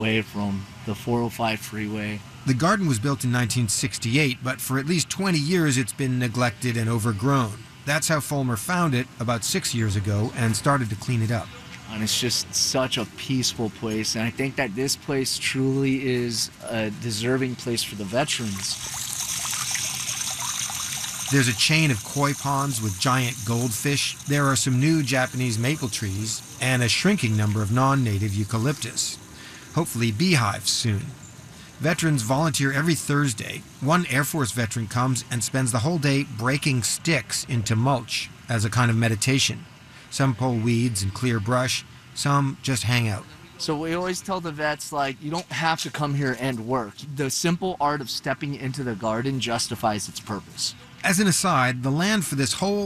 away from the 405 freeway. The garden was built in 1968, but for at least 20 years it's been neglected and overgrown. That's how Fulmer found it about 6 years ago and started to clean it up. And it's just such a peaceful place, and I think that this place truly is a deserving place for the veterans. There's a chain of koi ponds with giant goldfish. There are some new Japanese maple trees and a shrinking number of non-native eucalyptus. Hopefully beehives soon. Veterans volunteer every Thursday. One Air Force veteran comes and spends the whole day breaking sticks into mulch as a kind of meditation. Some pull weeds and clear brush. Some just hang out. So we always tell the vets, you don't have to come here and work. The simple art of stepping into the garden justifies its purpose. As an aside, the land for this whole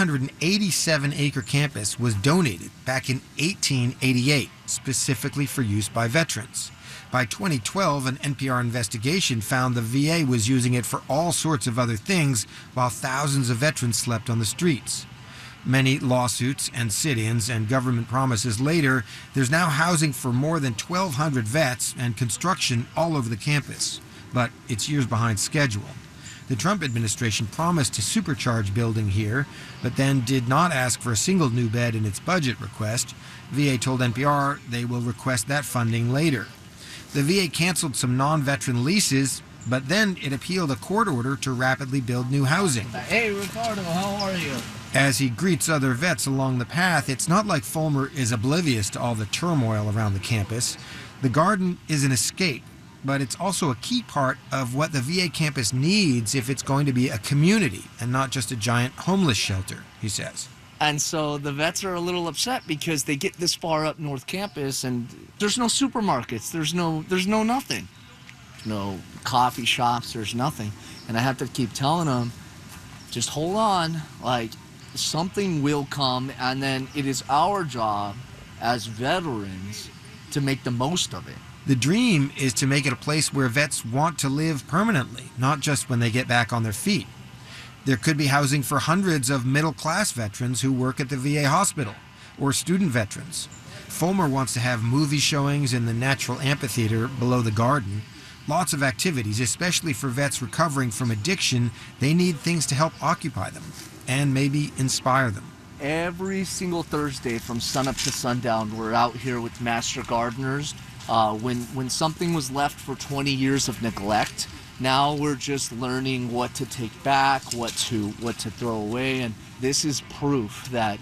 387-acre campus was donated back in 1888, specifically for use by veterans. By 2012, an NPR investigation found the VA was using it for all sorts of other things while thousands of veterans slept on the streets. Many lawsuits and sit-ins and government promises later, there's now housing for more than 1,200 vets and construction all over the campus. But it's years behind schedule. The Trump administration promised to supercharge building here, but then did not ask for a single new bed in its budget request. VA told NPR they will request that funding later. The VA canceled some non-veteran leases, but then it appealed a court order to rapidly build new housing. Hey, Ricardo, how are you? As he greets other vets along the path, it's not like Fulmer is oblivious to all the turmoil around the campus. The garden is an escape, but it's also a key part of what the VA campus needs if it's going to be a community and not just a giant homeless shelter, he says. And so the vets are a little upset because they get this far up North Campus and there's no supermarkets, there's no nothing. No coffee shops, there's nothing. And I have to keep telling them, just hold on, something will come, and then it is our job as veterans to make the most of it. The dream is to make it a place where vets want to live permanently, not just when they get back on their feet. There could be housing for hundreds of middle-class veterans who work at the VA hospital, or student veterans. Fulmer wants to have movie showings in the natural amphitheater below the garden. Lots of activities, especially for vets recovering from addiction. They need things to help occupy them and maybe inspire them. Every single Thursday from sunup to sundown, we're out here with master gardeners. When something was left for 20 years of neglect, now we're just learning what to take back, what to throw away, and this is proof that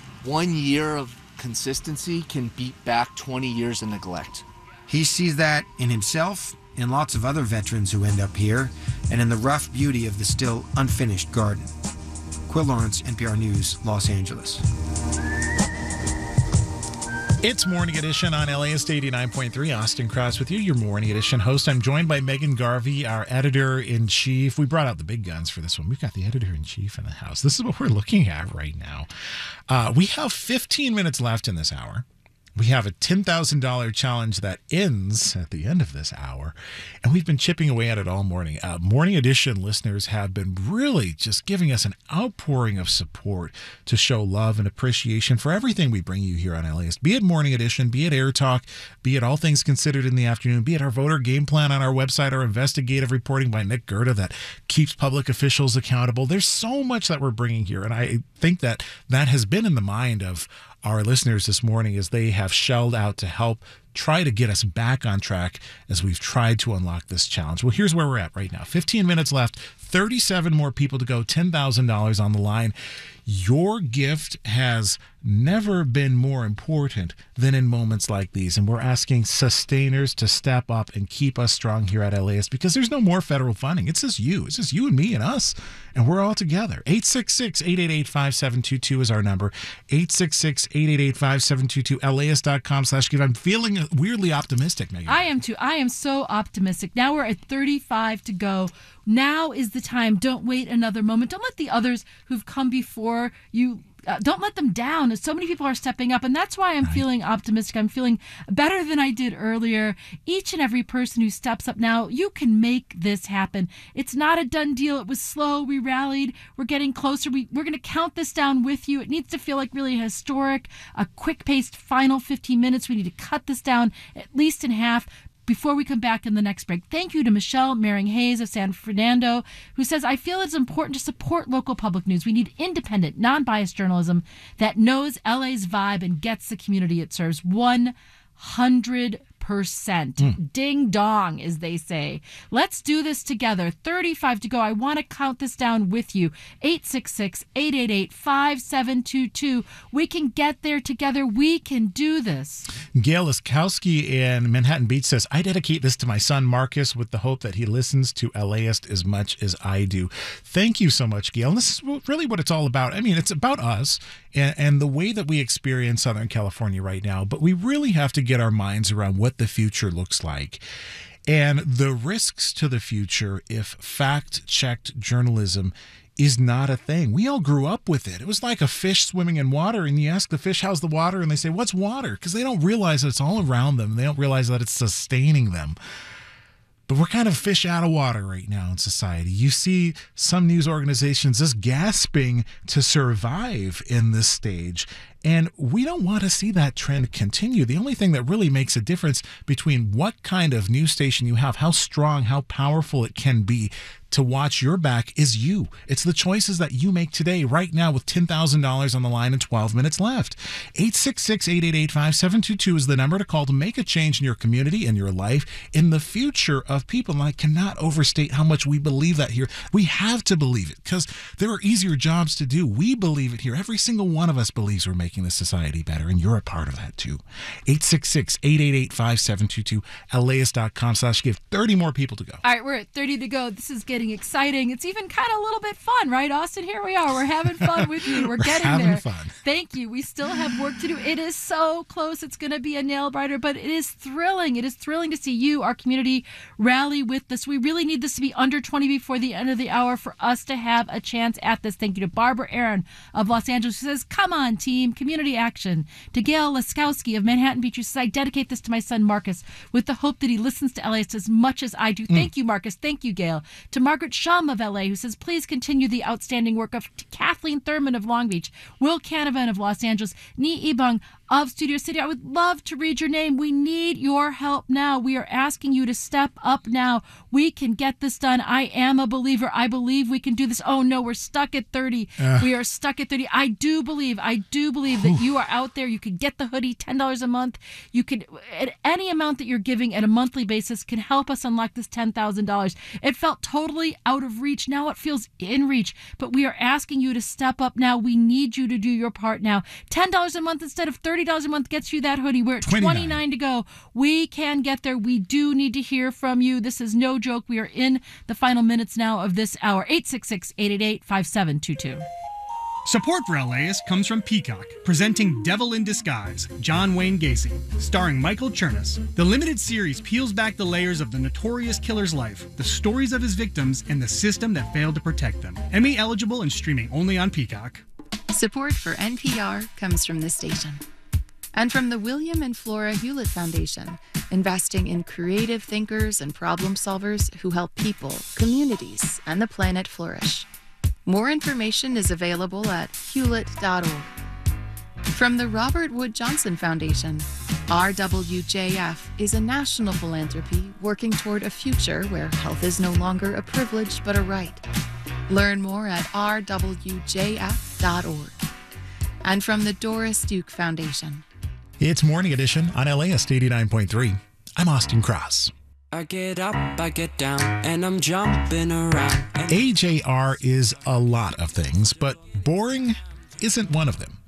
1 year of consistency can beat back 20 years of neglect. He sees that in himself, in lots of other veterans who end up here, and in the rough beauty of the still unfinished garden. Quill Lawrence, NPR News, Los Angeles. It's Morning Edition on LAist 89.3. Austin Krause with you, your Morning Edition host. I'm joined by Megan Garvey, our editor-in-chief. We brought out the big guns for this one. We've got the editor-in-chief in the house. This is what we're looking at right now. We have 15 minutes left in this hour. We have a $10,000 challenge that ends at the end of this hour, and we've been chipping away at it all morning. Morning Edition listeners have been really just giving us an outpouring of support to show love and appreciation for everything we bring you here on LAist. Be it Morning Edition, be it Air Talk, be it All Things Considered in the afternoon, be it our voter game plan on our website, our investigative reporting by Nick Gerda that keeps public officials accountable. There's so much that we're bringing here, and I think that has been in the mind of our listeners this morning as they have shelled out to help try to get us back on track as we've tried to unlock this challenge. Well, here's where we're at right now. 15 minutes left, 37 more people to go, $10,000 on the line. Your gift has never been more important than in moments like these. And we're asking sustainers to step up and keep us strong here at LAist because there's no more federal funding. It's just you. It's just you and me and us. And we're all together. 866-888-5722 is our number. 866-888-5722, LAist.com/give. I'm feeling weirdly optimistic, Megan. I am too. I am so optimistic. Now we're at 35 to go. Now is the time. Don't wait another moment. Don't let the others who've come before you don't let them down. So many people are stepping up, and that's why I'm feeling optimistic. I'm feeling better than I did earlier. Each and every person who steps up now, you can make this happen. It's not a done deal. It was slow. We rallied. We're getting closer. We're going to count this down with you. It needs to feel like really historic, a quick-paced final 15 minutes. We need to cut this down at least in half before we come back in the next break. Thank you to Michelle Maring-Hayes of San Fernando, who says, I feel it's important to support local public news. We need independent, non-biased journalism that knows LA's vibe and gets the community it serves. 100%. Ding dong, as they say. Let's do this together. 35 to go. I want to count this down with you. 866-888-5722. We can get there together. We can do this. Gail Laskowski in Manhattan Beach says, I dedicate this to my son Marcus with the hope that he listens to LAist as much as I do. Thank you so much, Gail. And this is really what it's all about. I mean, it's about us and the way that we experience Southern California right now, but we really have to get our minds around what the future looks like and the risks to the future if fact-checked journalism is not a thing. We all grew up with it. It was like a fish swimming in water, and you ask the fish, how's the water? And they say, what's water? Because they don't realize that it's all around them. They don't realize that it's sustaining them. But we're kind of fish out of water right now in society. You see some news organizations just gasping to survive in this stage. And we don't want to see that trend continue. The only thing that really makes a difference between what kind of news station you have, how strong, how powerful it can be to watch your back is you. It's the choices that you make today, right now, with $10,000 on the line and 12 minutes left. 866-888-5722 is the number to call to make a change in your community and your life in the future of people. And I cannot overstate how much we believe that here. We have to believe it because there are easier jobs to do. We believe it here. Every single one of us believes we're making this society better, and you're a part of that too. 866-888-5722, LAist.com/give. 30 more people to go. All right, we're at 30 to go. This is getting exciting. It's even kind of a little bit fun, right, Austin? Here we are. We're having fun with you. We're getting there. Fun. Thank you. We still have work to do. It is so close. It's going to be a nail biter, but it is thrilling. It is thrilling to see you, our community, rally with this. We really need this to be under 20 before the end of the hour for us to have a chance at this. Thank you to Barbara Aaron of Los Angeles, who says, come on, team, community action. To Gail Laskowski of Manhattan Beach, who says, I dedicate this to my son, Marcus, with the hope that he listens to LAist as much as I do. Thank you, Marcus. Thank you, Gail. To Margaret Shum of LA, who says, please continue the outstanding work of Kathleen Thurman of Long Beach, Will Canavan of Los Angeles, Ni Ibang of Studio City. I would love to read your name. We need your help now. We are asking you to step up now. We can get this done. I am a believer. I believe we can do this. Oh no, we're stuck at 30. We are stuck at 30. I do believe that you are out there. You can get the hoodie, $10 a month. You could, at any amount that you're giving at a monthly basis, can help us unlock this $10,000. It felt totally out of reach. Now it feels in reach, but we are asking you to step up now. We need you to do your part now. $10 a month instead of $30 a month gets you that hoodie. We're at 29 to go. We can get there. We do need to hear from you. This is no joke. We are in the final minutes now of this hour. 866-888-5722. Support for LAist comes from Peacock, presenting Devil in Disguise, John Wayne Gacy, starring Michael Chernus. The limited series peels back the layers of the notorious killer's life, the stories of his victims, and the system that failed to protect them. Emmy eligible and streaming only on Peacock. Support for NPR comes from this station. And from the William and Flora Hewlett Foundation, investing in creative thinkers and problem solvers who help people, communities, and the planet flourish. More information is available at hewlett.org. From the Robert Wood Johnson Foundation, RWJF is a national philanthropy working toward a future where health is no longer a privilege but a right. Learn more at rwjf.org. And from the Doris Duke Foundation. It's Morning Edition on LAist 89.3. I'm Austin Cross. I get up, I get down, and I'm jumping around. AJR is a lot of things, but boring isn't one of them.